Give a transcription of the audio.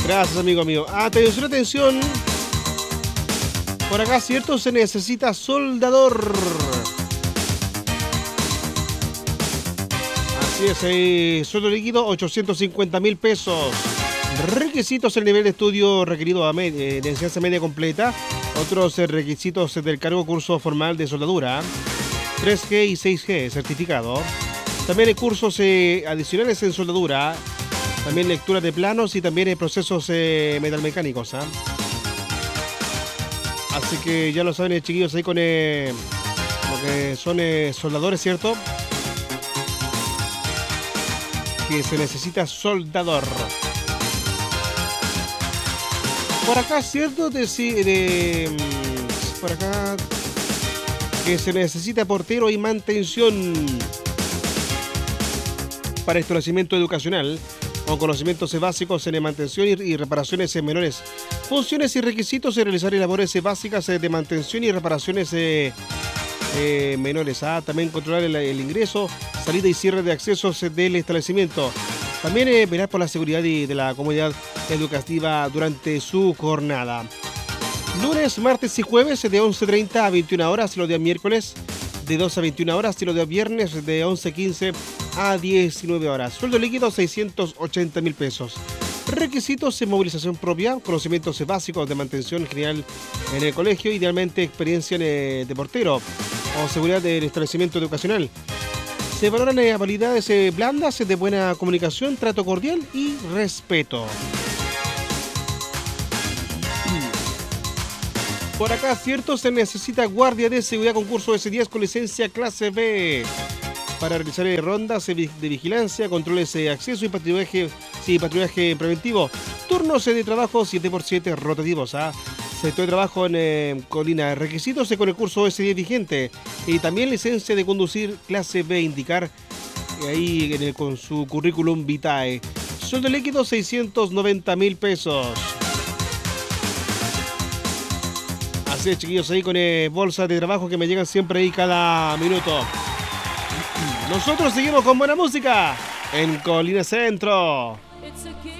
Gracias, amigo mío. Atención, atención. Por acá, cierto, se necesita soldador. Así es, sueldo líquido 850.000 pesos. Requisitos: el nivel de estudio requerido de enseñanza media completa. Otros requisitos del cargo: curso formal de soldadura, 3G y 6G certificado. También hay cursos adicionales en soldadura. También lectura de planos y también procesos metalmecánicos. Así que ya lo saben, chiquillos, ahí con lo que son soldadores, ¿cierto? Que se necesita soldador. Por acá, ¿cierto? Por acá que se necesita portero y mantención para establecimiento educacional con conocimientos básicos en mantención y reparaciones menores. Funciones y requisitos de realizar labores básicas de mantención y reparaciones menores. También controlar el ingreso, salida y cierre de accesos del establecimiento. También velar por la seguridad de la comunidad educativa durante su jornada. Lunes, martes y jueves de 11:30 a 21 horas y los días miércoles de 2 a 21 horas y los días viernes de 11:15 a 19 horas. Sueldo líquido 680.000 pesos. Requisitos: movilización propia, conocimientos básicos de mantención general en el colegio, idealmente experiencia de portero o seguridad del establecimiento educacional. Se valoran habilidades blandas de buena comunicación, trato cordial y respeto. Por acá, cierto, se necesita guardia de seguridad con curso S10 con licencia clase B para realizar rondas de vigilancia, controles de acceso y patrullaje preventivo. Turnos de trabajo 7x7 rotativos. Sector de trabajo en Colina. Requisitos con el curso S10 vigente y también licencia de conducir clase B. Indicar ahí con su currículum vitae. Sueldo líquido 690.000 pesos. Así es, chiquillos, ahí con bolsas de trabajo que me llegan siempre ahí cada minuto. Nosotros seguimos con buena música en Colina Centro.